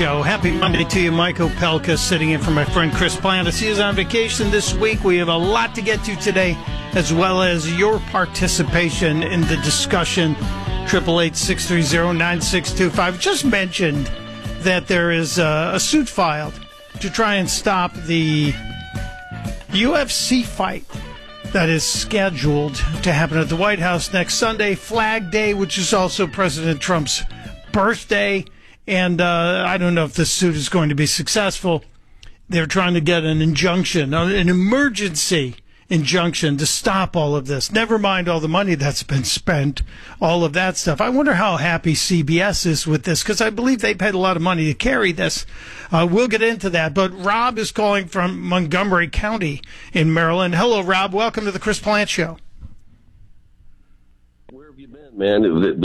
Happy Monday to you. Mike Opelka sitting in for my friend Chris Plantis. He is on vacation this week. We have a lot to get to today, as well as your participation in the discussion. 888-630-9625. Just mentioned that there is a suit filed to try and stop the UFC fight that is scheduled to happen at the White House next Sunday, Flag Day, which is also President Trump's birthday. And I don't know if this suit is going to be successful. They're trying to get an injunction, an emergency injunction to stop all of this. Never mind all the money that's been spent, all of that stuff. I wonder how happy CBS is with this, because I believe they paid a lot of money to carry this. We'll get into that. But Rob is calling from Montgomery County in Maryland. Hello, Rob. Welcome to the Chris Plant Show. Man,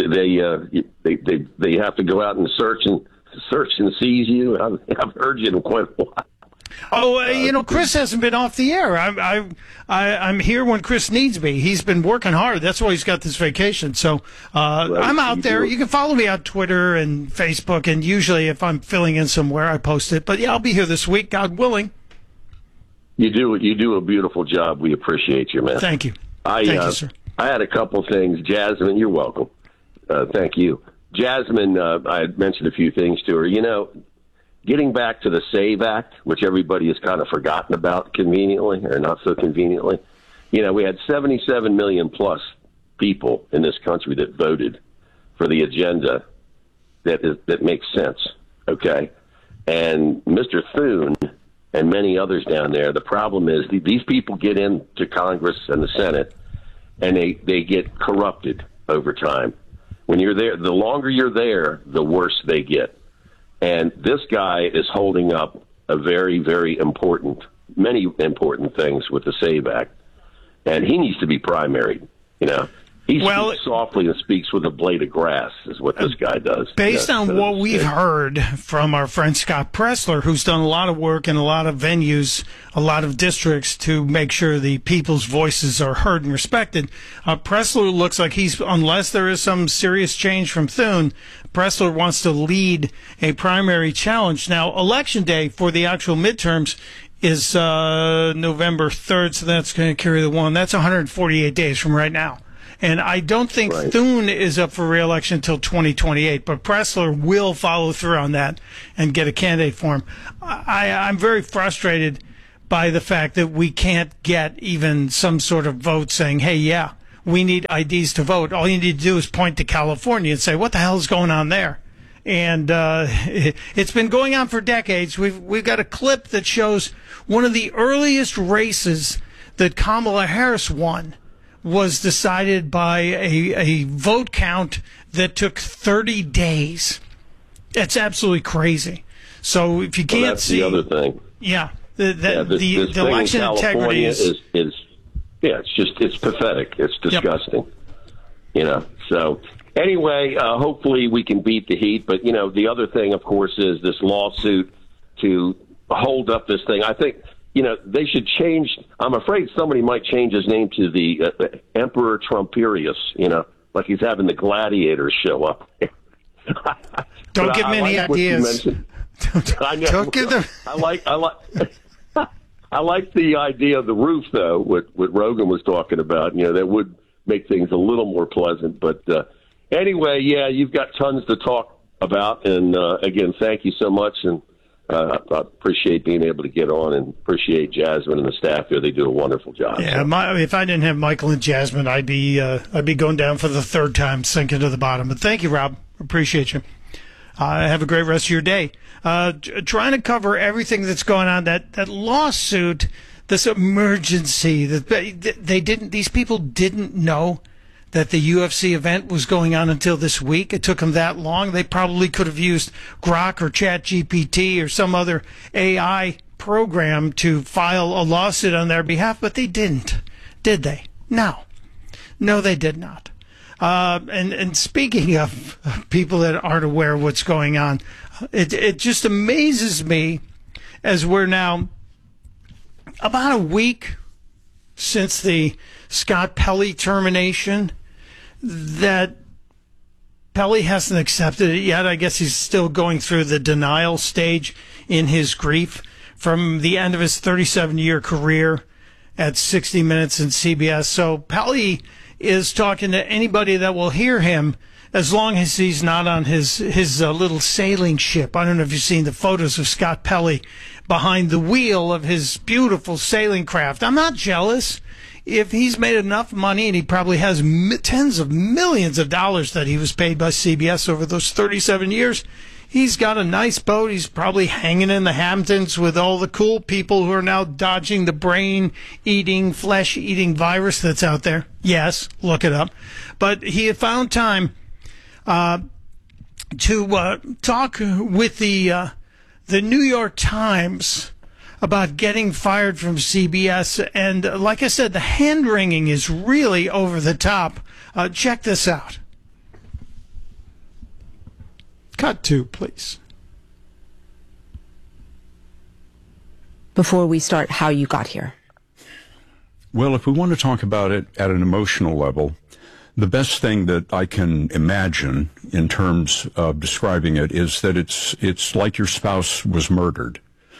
they have to go out and search and seize you. I've heard you in quite a while. Oh, Chris hasn't been off the air. I'm here when Chris needs me. He's been working hard. That's why he's got this vacation. So I'm out there. You can follow me on Twitter and Facebook, and usually if I'm filling in somewhere, I post it. But yeah, I'll be here this week, God willing. You do a beautiful job. We appreciate you, man. Thank you. Thank you, sir. I had a couple things. Jasmine, you're welcome. Thank you. Jasmine, I had mentioned a few things to her. Getting back to the SAVE Act, which everybody has kind of forgotten about conveniently, or not so conveniently. We had 77 million plus people in this country that voted for the agenda that makes sense, okay? And Mr. Thune and many others down there, the problem is these people get into Congress and the Senate, and they get corrupted over time. When you're there, the longer you're there, the worse they get. And this guy is holding up many important things with the SAVE Act. And he needs to be primaried, He speaks softly and speaks with a blade of grass is what this guy does. Based on what we've heard from our friend Scott Presler, who's done a lot of work in a lot of venues, a lot of districts to make sure the people's voices are heard and respected, Presler looks like unless there is some serious change from Thune, Presler wants to lead a primary challenge. Now, Election Day for the actual midterms is November 3rd, so that's going to carry the one. That's 148 days from right now. And I don't think Thune is up for re-election until 2028, but Presler will follow through on that and get a candidate for him. I'm very frustrated by the fact that we can't get even some sort of vote saying, hey, yeah, we need IDs to vote. All you need to do is point to California and say, what the hell is going on there? And it's been going on for decades. We've got a clip that shows one of the earliest races that Kamala Harris won was decided by a vote count that took 30 days. It's absolutely crazy. So if you can't that's the other thing. Yeah. The election integrity is it's pathetic. It's disgusting. So anyway, hopefully we can beat the heat. But, the other thing, of course, is this lawsuit to hold up this thing. I think, they should change. I'm afraid somebody might change his name to the Emperor Trumperius, like he's having the gladiators show up. Don't give me any ideas. Don't give them. I like the idea of the roof, though, what Rogan was talking about. That would make things a little more pleasant. But anyway, yeah, you've got tons to talk about. And, again, thank you so much. And I appreciate being able to get on and appreciate Jasmine and the staff here. They do a wonderful job. Yeah, if I didn't have Michael and Jasmine, I'd be going down for the third time, sinking to the bottom. But thank you, Rob. Appreciate you. Have a great rest of your day. Trying to cover everything that's going on, that lawsuit, this emergency that these people didn't know that the UFC event was going on until this week. It took them that long. They probably could have used Grok or ChatGPT or some other AI program to file a lawsuit on their behalf, but they didn't, did they? No, they did not. And speaking of people that aren't aware of what's going on, it just amazes me as we're now about a week since the Scott Pelley termination that Pelly hasn't accepted it yet. I guess he's still going through the denial stage in his grief from the end of his 37-year career at 60 Minutes and CBS. So Pelly is talking to anybody that will hear him, as long as he's not on his little sailing ship. I don't know if you've seen the photos of Scott Pelly behind the wheel of his beautiful sailing craft. I'm not jealous. If he's made enough money, and he probably has tens of millions of dollars that he was paid by CBS over those 37 years, he's got a nice boat. He's probably hanging in the Hamptons with all the cool people who are now dodging the brain-eating, flesh-eating virus that's out there. Yes, look it up. But he had found time to talk with the New York Times about getting fired from CBS. And like I said, the hand-wringing is really over the top. Check this out. Cut to, please. Before we start, how you got here. Well, if we want to talk about it at an emotional level, the best thing that I can imagine in terms of describing it is that it's like your spouse was murdered.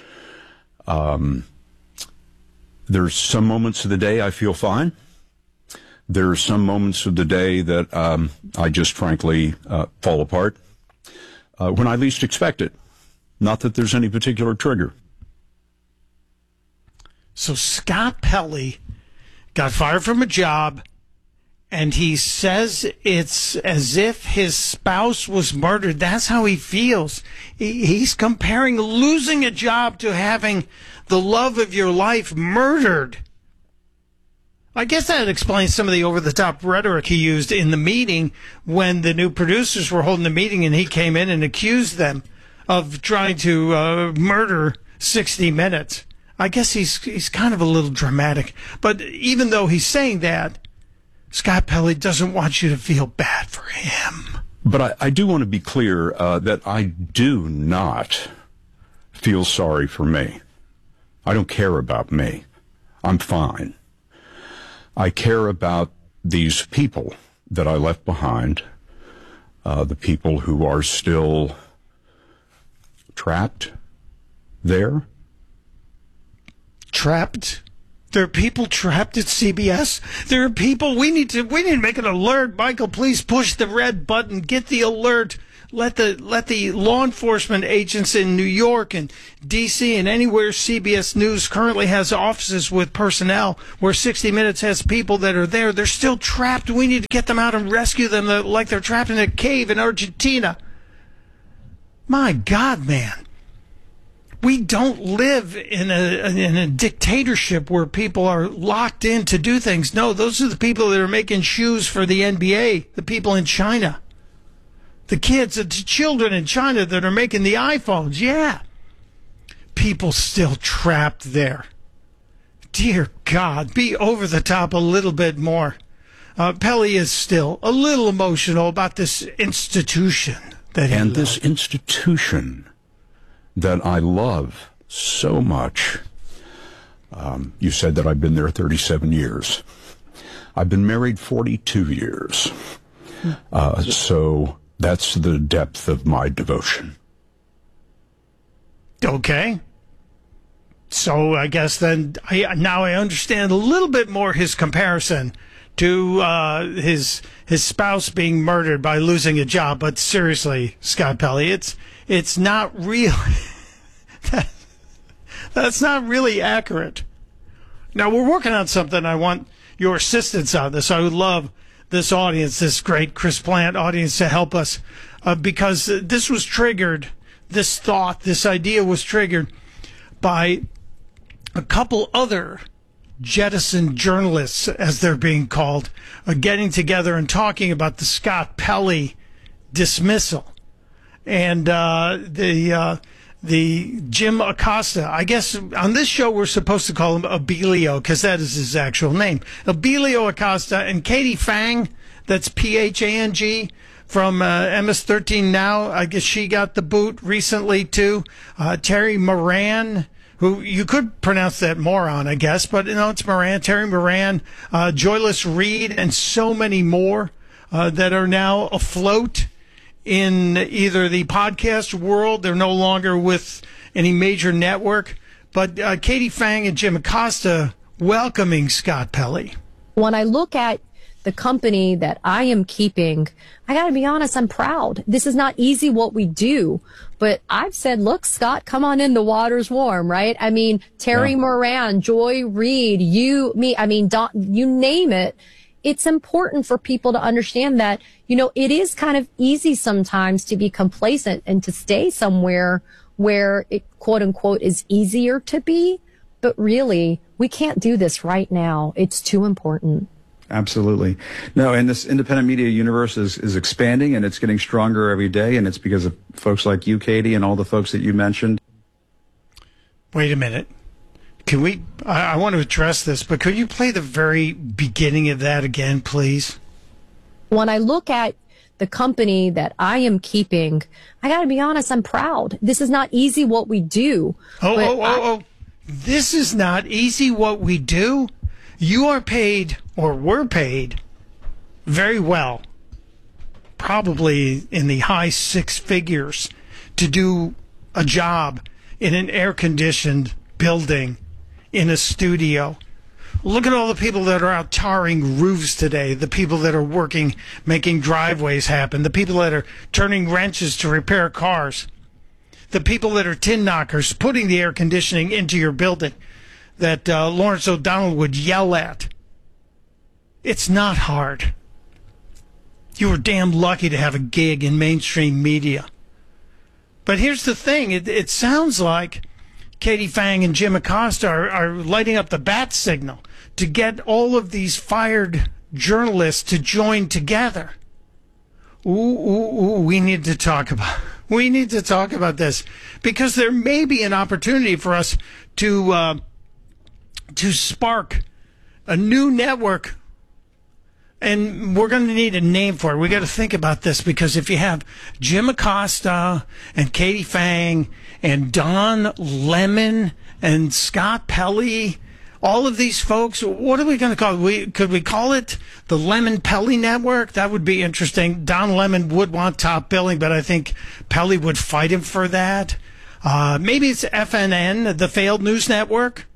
There's some moments of the day I feel fine. There are some moments of the day that I just frankly fall apart when I least expect it. Not that there's any particular trigger. So Scott Pelly got fired from a job, and he says it's as if his spouse was murdered. That's how he feels. He's comparing losing a job to having the love of your life murdered. I guess that explains some of the over-the-top rhetoric he used in the meeting when the new producers were holding the meeting, and he came in and accused them of trying to murder 60 Minutes. I guess he's kind of a little dramatic. But even though he's saying that, Scott Pelly doesn't want you to feel bad for him. But I do want to be clear that I do not feel sorry for me. I don't care about me. I'm fine. I care about these people that I left behind, the people who are still trapped there. Trapped? There are people trapped at CBS. There are people. We need to make an alert. Michael, please push the red button. Get the alert. Let the law enforcement agents in New York and D.C. and anywhere CBS News currently has offices with personnel, where 60 Minutes has people that are there. They're still trapped. We need to get them out and rescue them like they're trapped in a cave in Argentina. My God, man. We don't live in a dictatorship where people are locked in to do things. No, those are the people that are making shoes for the NBA, the people in China. The kids, the children in China that are making the iPhones. Yeah. People still trapped there. Dear God, be over the top a little bit more. Pelly is still a little emotional about this institution that he And loved. this institution that I love so much. You said that I've been there 37 years. I've been married 42 years. So that's the depth of my devotion. Okay. So I guess then now I understand a little bit more his comparison to his spouse being murdered by losing a job. But seriously, Scott Pelly, it's not real. That's not really accurate. Now, we're working on something. I want your assistance on this. I would love this audience, this great Chris Plant audience, to help us because this was triggered, this thought, this idea was triggered by a couple other jettison journalists, as they're being called, getting together and talking about the Scott Pelly dismissal. And the Jim Acosta, I guess on this show we're supposed to call him Abilio because that is his actual name. Abilio Acosta and Katie Phang, that's Phang, from MS-13 Now. I guess she got the boot recently too. Terry Moran, who you could pronounce that moron, I guess, but no, it's Moran. Terry Moran, Joyless Reed, and so many more that are now afloat in either the podcast world. They're no longer with any major network. But Katie Phang and Jim Acosta welcoming Scott Pelley. When I look at the company that I am keeping, I got to be honest, I'm proud. This is not easy what we do. But I've said, look, Scott, come on in. The water's warm, right? I mean, Terry Moran, Joy Reid, you, me, I mean, Don, you name it. It's important for people to understand that, you know, it is kind of easy sometimes to be complacent and to stay somewhere where it, quote unquote, is easier to be. But really, we can't do this right now. It's too important. Absolutely. No, and this independent media universe is expanding, and it's getting stronger every day, and it's because of folks like you, Katie, and all the folks that you mentioned. Wait a minute. Can we, I want to address this, but could you play the very beginning of that again, please? When I look at the company that I am keeping, I got to be honest, I'm proud. This is not easy what we do. This is not easy what we do? You are paid, or were paid, very well, probably in the high six figures, to do a job in an air-conditioned building in a studio. Look at all the people that are out tarring roofs today, the people that are working, making driveways happen, the people that are turning wrenches to repair cars, the people that are tin knockers, putting the air conditioning into your building that Lawrence O'Donnell would yell at. It's not hard. You were damn lucky to have a gig in mainstream media. But here's the thing. It sounds like Katie Phang and Jim Acosta are lighting up the bat signal to get all of these fired journalists to join together. We need to talk about this, because there may be an opportunity for us to spark a new network, and we're going to need a name for it. We got to think about this, because if you have Jim Acosta and Katie Phang and Don Lemon and Scott Pelley, all of these folks, what are we going to call it? Could we call it the Lemon Pelley Network? That would be interesting. Don Lemon would want top billing, but I think Pelley would fight him for that. Maybe it's FNN, the Failed News Network,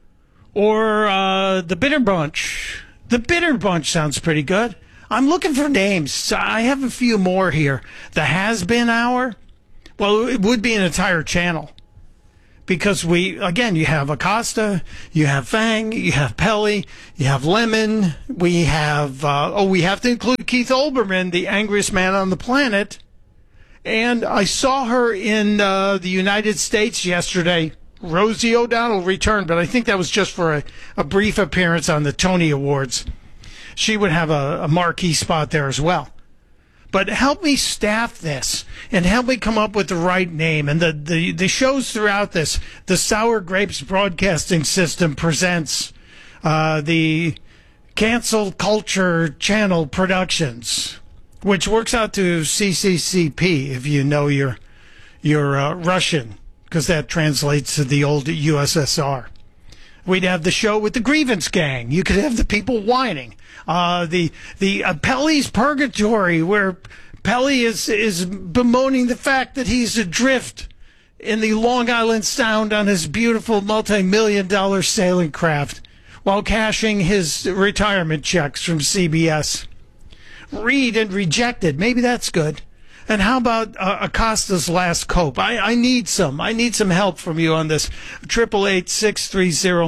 or the Bitter Bunch. The Bitter Bunch sounds pretty good. I'm looking for names. I have a few more here. The Has Been Hour. Well, it would be an entire channel, because you have Acosta, you have Phang, you have Pelley, you have Lemon. We have we have to include Keith Olbermann, the angriest man on the planet. And I saw her in the United States yesterday. Rosie O'Donnell returned, but I think that was just for a brief appearance on the Tony Awards. She would have a marquee spot there as well. But help me staff this, and help me come up with the right name. And the shows throughout this, the Sour Grapes Broadcasting System presents the Cancel Culture Channel Productions, which works out to CCCP if you know your Russian, because that translates to the old USSR. We'd have the show with the Grievance Gang. You could have the people whining. The Pelley's Purgatory, where Pelley is bemoaning the fact that he's adrift in the Long Island Sound on his beautiful multi-million-dollar sailing craft while cashing his retirement checks from CBS. Read and Rejected. Maybe that's good. And how about Acosta's Last Cope? I need some help from you on this. 888-630-9625,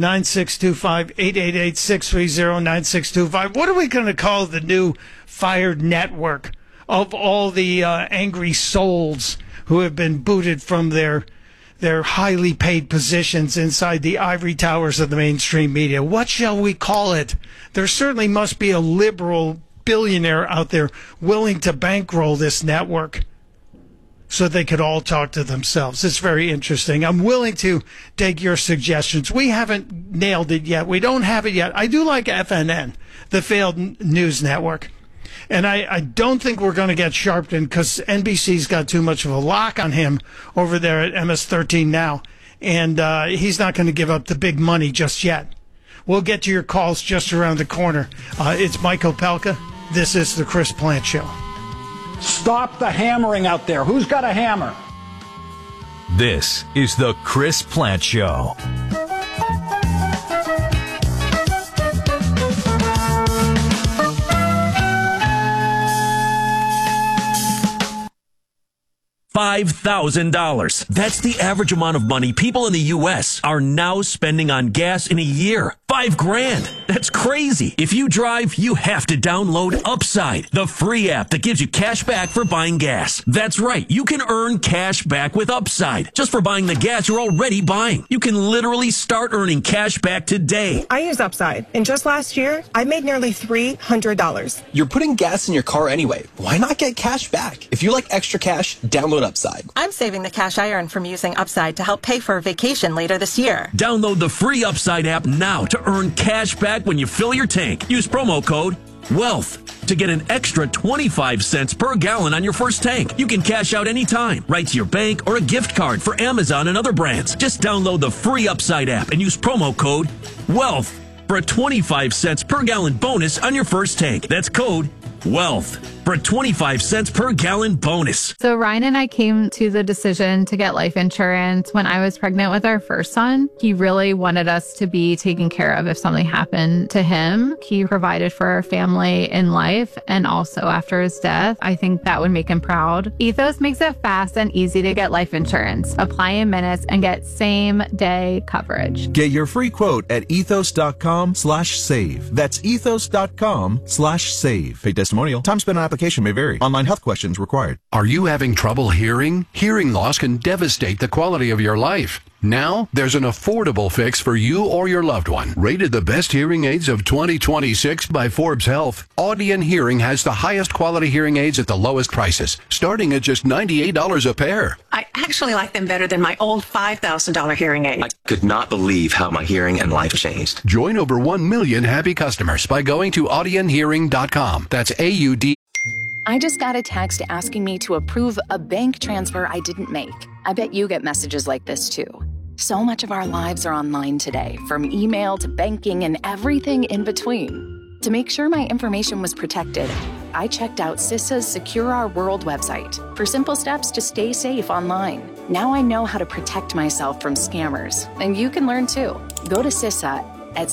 888-630-9625. What are we going to call the new fired network of all the angry souls who have been booted from their highly paid positions inside the ivory towers of the mainstream media? What shall we call it? There certainly must be a liberal billionaire out there willing to bankroll this network so they could all talk to themselves. It's very interesting. I'm willing to take your suggestions. We haven't nailed it yet. We don't have it yet. I do like FNN, the Failed News Network. And I don't think we're going to get Sharpton, because NBC's got too much of a lock on him over there at MS-13 now. And he's not going to give up the big money just yet. We'll get to your calls just around the corner. It's Mike Opelka. This is The Chris Plante Show. Stop the hammering out there. Who's got a hammer? This is the Chris Plante Show. $5,000. That's the average amount of money people in the U.S. are now spending on gas in a year. $5,000. That's crazy. If you drive, you have to download Upside, the free app that gives you cash back for buying gas. That's right. You can earn cash back with Upside just for buying the gas you're already buying. You can literally start earning cash back today. I use Upside, and just last year, I made nearly $300. You're putting gas in your car anyway. Why not get cash back? If you like extra cash, download Upside. I'm saving the cash I earn from using Upside to help pay for a vacation later this year. Download the free Upside app now to earn cash back when you fill your tank. Use promo code WEALTH to get an extra 25 cents per gallon on your first tank. You can cash out anytime, right to your bank or a gift card for Amazon and other brands. Just download the free Upside app and use promo code WEALTH for a 25 cents per gallon bonus on your first tank. That's code WEALTH for a 25 cents per gallon bonus. So Ryan and I came to the decision to get life insurance when I was pregnant with our first son. He really wanted us to be taken care of if something happened to him. He provided for our family in life and also after his death. I think that would make him proud. Ethos makes it fast and easy to get life insurance. Apply in minutes and get same day coverage. Get your free quote at ethos.com/save. That's ethos.com/save. Paid testimonial. Time spent on application may vary. Online health questions required. Are you having trouble hearing? Hearing loss can devastate the quality of your life. Now, there's an affordable fix for you or your loved one. Rated the best hearing aids of 2026 by Forbes Health, Audion Hearing has the highest quality hearing aids at the lowest prices, starting at just $98 a pair. I actually like them better than my old $5,000 hearing aid. I could not believe how my hearing and life changed. Join over 1 million happy customers by going to audionhearing.com. That's AUD. I just got a text asking me to approve a bank transfer I didn't make. I bet you get messages like this too. So much of our lives are online today, from email to banking and everything in between. To make sure my information was protected, I checked out CISA's Secure Our World website for simple steps to stay safe online. Now I know how to protect myself from scammers, and you can learn too. Go to CISA at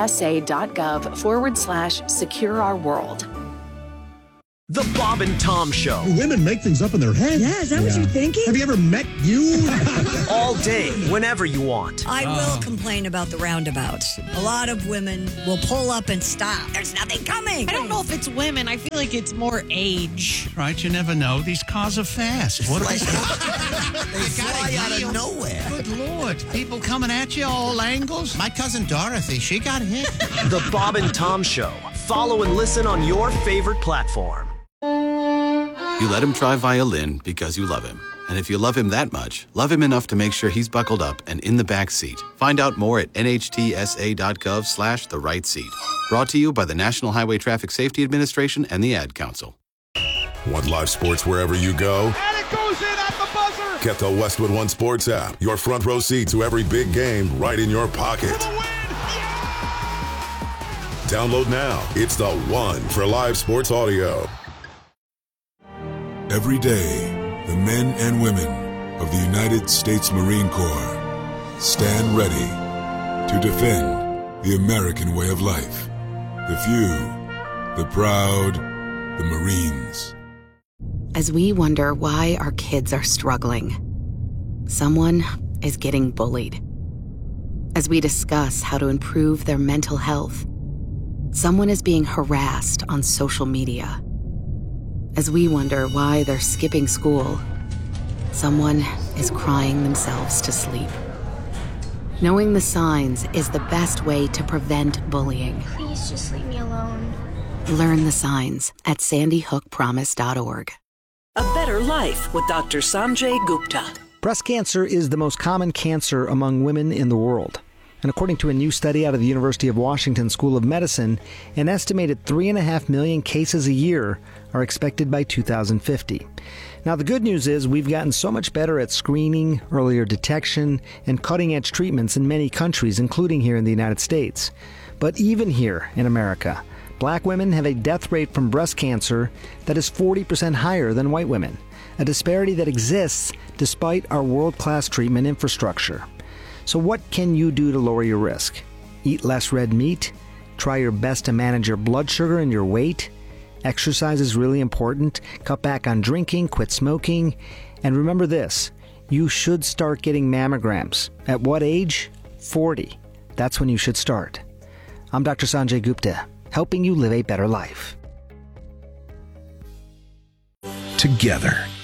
cisa.gov/secure-our-world. The Bob and Tom Show. Women make things up in their head. Yeah, is that what you're thinking? Have you ever met you? All day, whenever you want. I will complain about the roundabouts. A lot of women will pull up and stop. There's nothing coming. I don't know if it's women. I feel like it's more age. Right, you never know. These cars are fast. What they fly out of nowhere. Good Lord. People coming at you all angles. My cousin Dorothy, she got hit. The Bob and Tom Show. Follow and listen on your favorite platform. You let him try violin because you love him. And if you love him that much, love him enough to make sure he's buckled up and in the back seat. Find out more at nhtsa.gov/the right seat. Brought to you by the National Highway Traffic Safety Administration and the Ad Council. Want live sports wherever you go? And it goes in at the buzzer! Get the Westwood One Sports app. Your front row seat to every big game right in your pocket. Download now. It's the one for live sports audio. Every day, the men and women of the United States Marine Corps stand ready to defend the American way of life. The few, the proud, the Marines. As we wonder why our kids are struggling, someone is getting bullied. As we discuss how to improve their mental health, someone is being harassed on social media. As we wonder why they're skipping school, someone is crying themselves to sleep. Knowing the signs is the best way to prevent bullying. Please just leave me alone. Learn the signs at sandyhookpromise.org. A better life with Dr. Sanjay Gupta. Breast cancer is the most common cancer among women in the world. And according to a new study out of the University of Washington School of Medicine, an estimated 3.5 million cases a year are expected by 2050. Now, the good news is we've gotten so much better at screening, earlier detection, and cutting-edge treatments in many countries, including here in the United States. But even here in America, Black women have a death rate from breast cancer that is 40% higher than white women, a disparity that exists despite our world-class treatment infrastructure. So what can you do to lower your risk? Eat less red meat? Try your best to manage your blood sugar and your weight? Exercise is really important. Cut back on drinking, quit smoking. And remember this, you should start getting mammograms. At what age? 40. That's when you should start. I'm Dr. Sanjay Gupta, helping you live a better life. Together,